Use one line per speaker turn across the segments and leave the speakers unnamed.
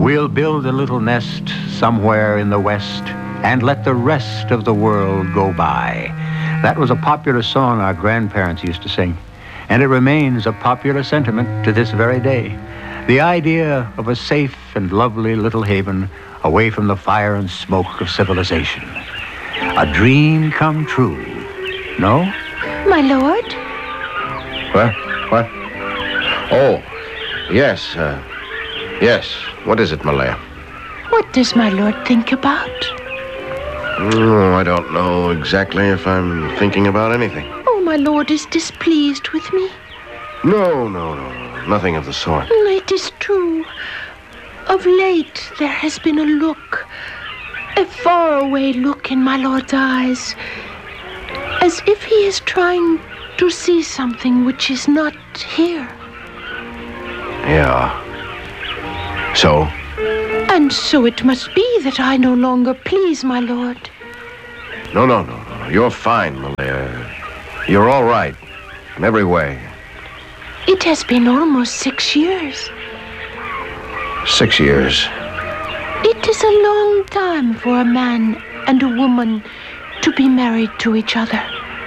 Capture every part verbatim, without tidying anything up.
We'll build a little nest somewhere in the west and let the rest of the world go by. That was a popular song our grandparents used to sing, and it remains a popular sentiment to this very day. The idea of a safe and lovely little haven away from the fire and smoke of civilization. A dream come true. No?
My lord?
What? What? Oh, yes, uh, yes. What is it, Malaya?
What does my lord think about?
Oh, I don't know exactly if I'm thinking about anything.
Oh, my lord is displeased with me.
No, no, no, no. Nothing of the sort.
It is true. Of late, there has been a look, a faraway look in my lord's eyes, as if he is trying to see something which is not here.
Yeah. So?
And so it must be that I no longer please my lord.
No, no, no, no. You're fine, Malaya. You're all right, in every way.
It has been almost six years.
Six years.
It is a long time for a man and a woman to be married to each other.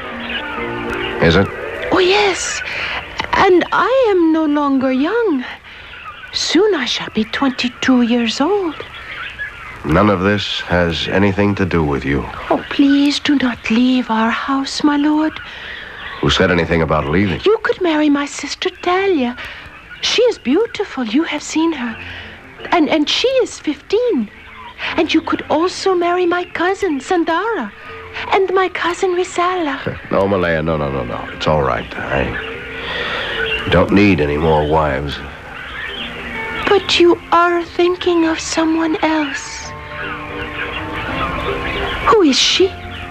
Is it?
Oh, yes. And I am no longer young. Soon I shall be twenty-two years old.
None of this has anything to do with you.
Oh, please do not leave our house, my lord.
Who said anything about leaving?
You could marry my sister Talia. She is beautiful. You have seen her. And and she is fifteen. And you could also marry my cousin, Sandara. And my cousin, Risala.
No, Malaya, no, no, no, no. It's all right. I don't need any more wives.
But you are thinking of someone else. Who is she?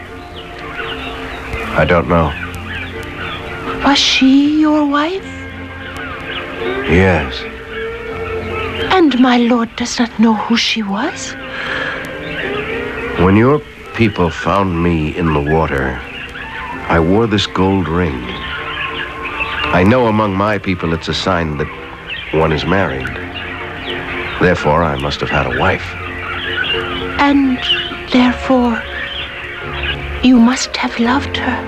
I don't know.
Was she your wife?
Yes.
And my lord does not know who she was?
When your people found me in the water, I wore this gold ring. I know among my people it's a sign that one is married. Therefore, I must have had a wife.
And therefore, you must have loved her.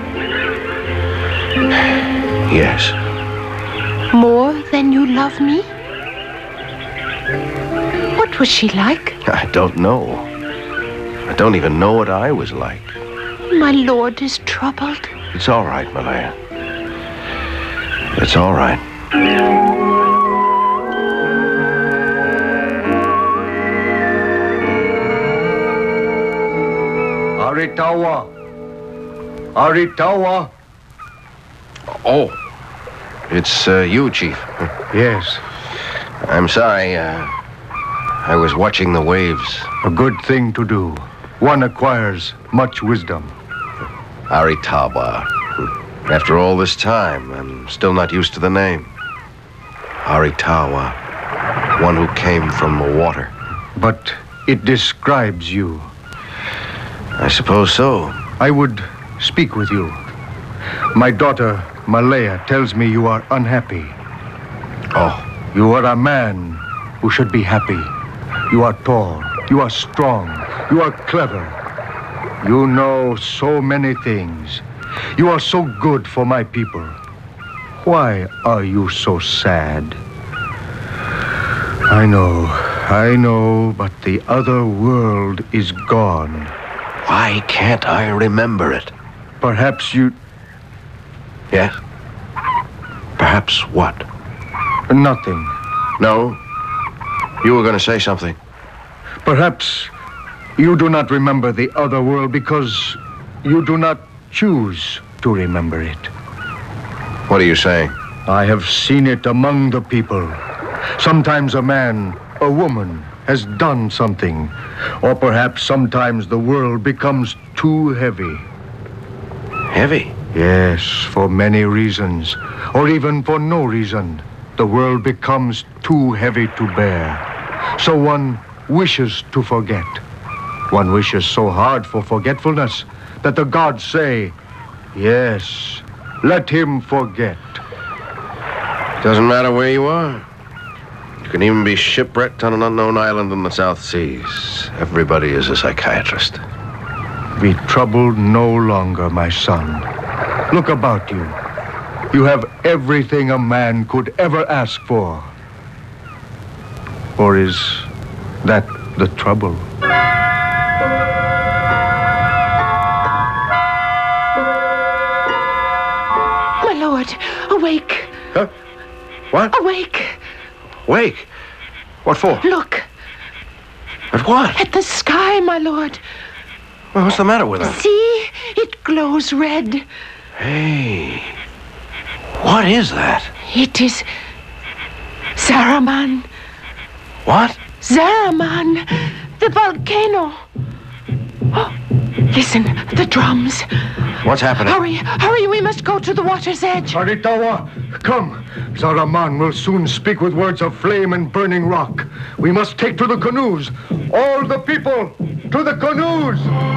Yes.
More than you love me? What was she like?
I don't know. I don't even know what I was like.
My lord is troubled.
It's all right, Malaya. It's all right.
Aritawa! Aritawa!
Oh, it's uh, you, Chief.
Yes.
I'm sorry, uh, I was watching the waves.
A good thing to do. One acquires much wisdom.
Aritawa. After all this time, I'm still not used to the name. Aritawa. One who came from the water.
But it describes you.
I suppose so.
I would speak with you. My daughter, Malaya, tells me you are unhappy.
Oh.
You are a man who should be happy. You are tall. You are strong. You are clever. You know so many things. You are so good for my people. Why are you so sad? I know, I know, but the other world is gone.
Why can't I remember it?
Perhaps you...
Yes? Perhaps what?
Nothing.
No? You were going to say something.
Perhaps you do not remember the other world because you do not choose to remember it.
What are you saying?
I have seen it among the people. Sometimes a man, a woman, has done something. Or perhaps sometimes the world becomes too heavy.
Heavy?
Yes, for many reasons. Or even for no reason. The world becomes too heavy to bear. So one wishes to forget. One wishes so hard for forgetfulness that the gods say, yes, let him forget.
Doesn't matter where you are. You can even be shipwrecked on an unknown island in the South Seas. Everybody is a psychiatrist.
Be troubled no longer, my son. Look about you. You have everything a man could ever ask for. Or is that the trouble?
My lord, awake.
Huh? What?
Awake.
Wake? What for?
Look,
At what?
at the sky, my lord.
Well, what's the matter with her?
See? It glows red.
Hey. What is that?
It is Zaraman.
What?
Zaraman, the volcano. Oh, listen, the drums.
What's happening?
Hurry, hurry, we must go to the water's edge.
Aritawa, come. Zaraman will soon speak with words of flame and burning rock. We must take to the canoes. All the people, to the canoes!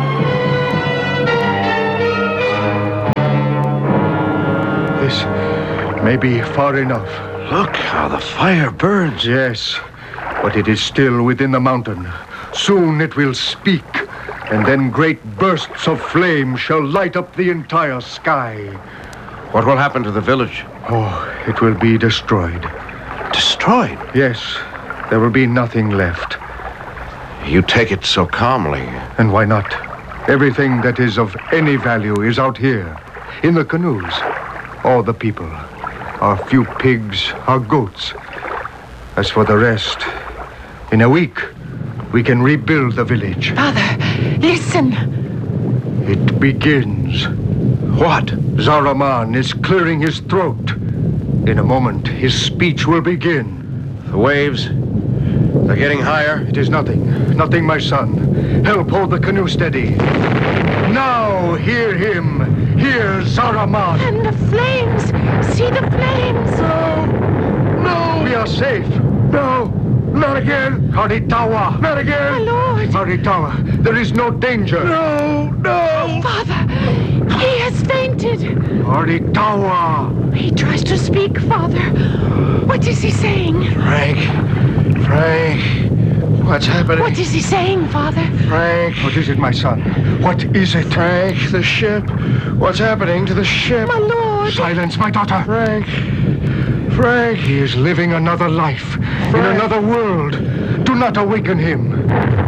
This may be far enough.
Look how the fire burns.
Yes, but it is still within the mountain. Soon it will speak, and then great bursts of flame shall light up the entire sky.
What will happen to the village?
Oh, it will be destroyed.
Destroyed?
Yes, there will be nothing left.
You take it so calmly.
And why not? Everything that is of any value is out here, in the canoes. All the people, our few pigs, our goats. As for the rest, in a week, we can rebuild the village.
Father, listen.
It begins.
What?
Zaraman is clearing his throat. In a moment, his speech will begin.
The waves, they're getting higher.
It is nothing. Nothing, my son. Help hold the canoe steady. Now hear him. Hear Zaraman.
And the flames. See the flames.
No! No! We are safe. No! Not again! Aritawa! Not again!
My lord.
Aritawa, there is no danger. No! No!
Father, he has fainted.
Aritawa!
He tries to speak, Father. What is he saying?
Frank, Frank, what's happening?
What is he saying, Father?
Frank,
What is it, my son? What is it?
Frank, the ship. What's happening to the ship?
My lord.
Silence, my daughter.
Frank, Frank.
He is living another life, in another world. Do not awaken him.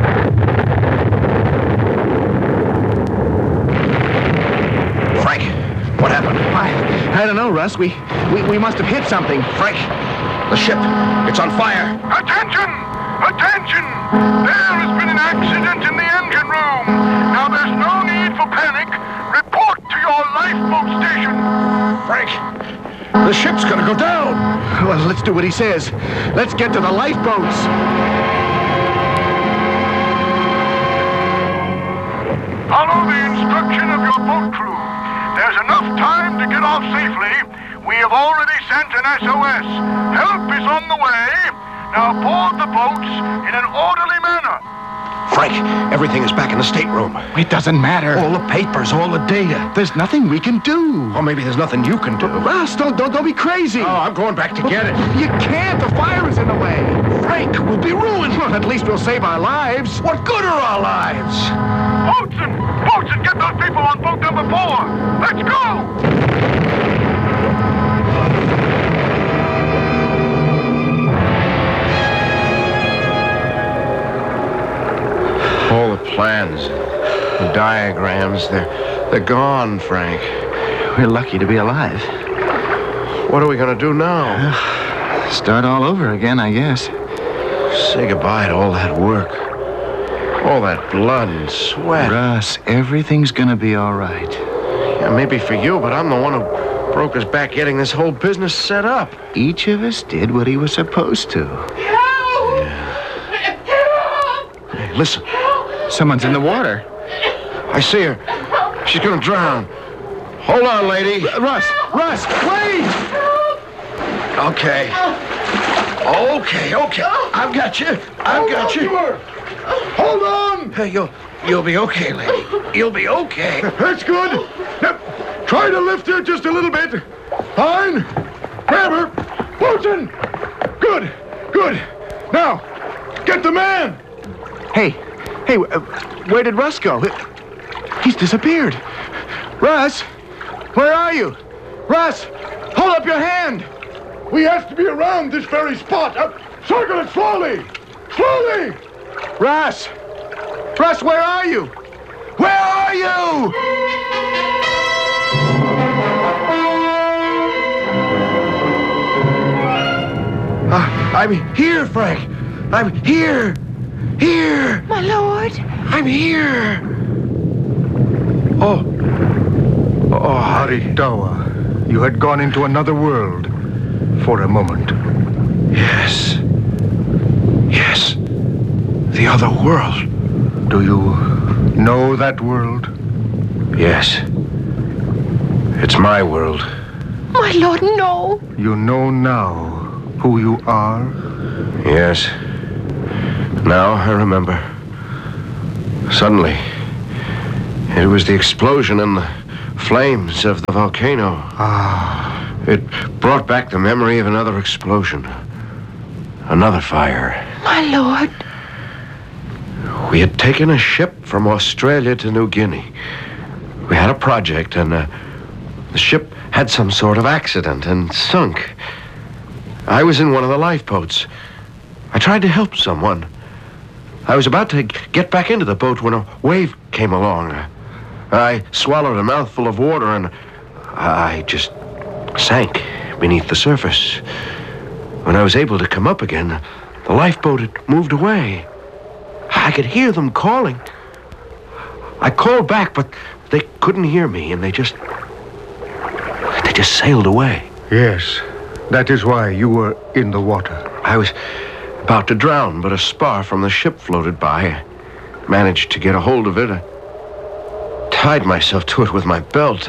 Frank, what happened?
I, I don't know, Russ. We, we, we must have hit something.
Frank, the ship, it's on fire.
Attention! Attention! There has been an accident in the engine room. Now there's no need for panic. Report to your lifeboat station.
Frank, the ship's gonna go down.
Well, let's do what he says. Let's get to the lifeboats.
Follow the instruction of your boat crew. There's enough time to get off safely. We have already sent an S O S. Help is on the way. Now board the boats in an orderly manner.
Frank, everything is back in the stateroom.
It doesn't matter.
All the papers, all the data.
There's nothing we can do.
Or maybe there's nothing you can do.
Russ, don't, don't, don't be crazy.
Oh, I'm going back to get it.
You can't. The fire is in the way.
Frank, we'll be ruined.
Well, at least we'll save our lives.
What good are our lives?
Boatswain! Boatswain, get those people on boat number four! Let's go!
All the plans, the diagrams, they're, they're gone, Frank.
We're lucky to be alive.
What are we gonna do now?
Start all over again, I guess.
Say goodbye to all that work. All that blood and sweat.
Russ, everything's gonna be all right.
Yeah, maybe for you, but I'm the one who broke his back getting this whole business set up.
Each of us did what he was supposed to.
Hey, listen,
Someone's in the water.
I see her. She's gonna drown. Hold on, lady.
Russ, Russ, wait!
Okay. Okay, okay. I've got you. I've got you.
Hold on!
Hey, you'll, you'll be okay, lady. You'll be okay.
That's good. Now, try to lift her just a little bit. Fine. Grab her. Boatswain. Good. Good.
Now, get the man! Hey, hey, uh, where did Russ go? He's disappeared. Russ, where are you? Russ, hold up your hand!
We have to be around this very spot. Uh, circle it slowly! Slowly!
Russ! Russ, where are you? Where are you? Uh, I'm here, Frank. I'm here. Here.
My lord.
I'm here. Oh. Oh,
Aritawa, you had gone into another world for a moment.
Yes. Yes. The other world.
Do you know that world?
Yes. It's my world.
My lord, no.
You know now who you are?
Yes. Now I remember. Suddenly, it was the explosion and the flames of the volcano.
Ah.
It brought back the memory of another explosion. Another fire.
My lord.
We had taken a ship from Australia to New Guinea. We had a project, and uh, the ship had some sort of accident and sunk. I was in one of the lifeboats. I tried to help someone. I was about to get back into the boat when a wave came along. I swallowed a mouthful of water, and I just sank beneath the surface. When I was able to come up again, the lifeboat had moved away. I could hear them calling. I called back, but they couldn't hear me, and they just... They just sailed away.
Yes, that is why you were in the water.
I was about to drown, but a spar from the ship floated by. I managed to get a hold of it. I tied myself to it with my belt.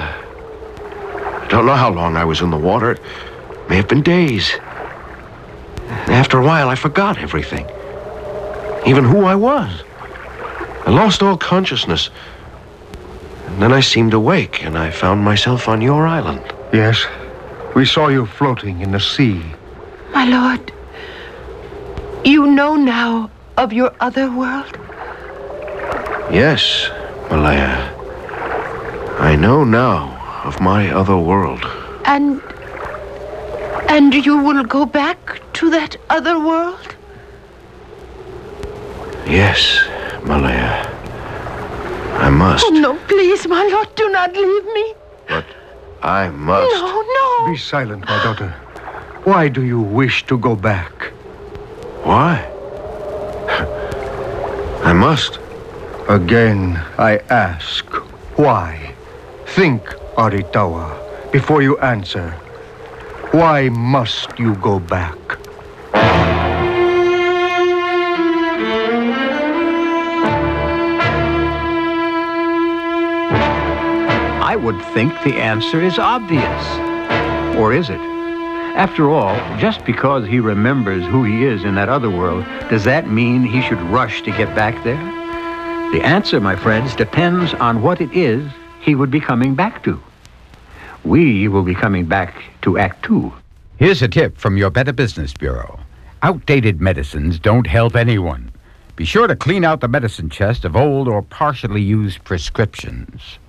I don't know how long I was in the water. It may have been days. After a while, I forgot everything. Even who I was. I lost all consciousness. And then I seemed awake, and I found myself on your island.
Yes, we saw you floating in the sea.
My lord, you know now of your other world?
Yes, Malaya. I know now of my other world.
And... and you will go back to that other world?
Yes, Malaya. I must.
Oh, no, please, my lord, do not leave me.
But I must.
No, no.
Be silent, my daughter. Why do you wish to go back?
Why? I must.
Again, I ask, why? Think, Aritawa, before you answer. Why must you go back?
I would think the answer is obvious. Or is it? After all, just because he remembers who he is in that other world, does that mean he should rush to get back there? The answer, my friends, depends on what it is he would be coming back to. We will be coming back to Act Two.
Here's a tip from your Better Business Bureau. Outdated medicines don't help anyone. Be sure to clean out the medicine chest of old or partially used prescriptions.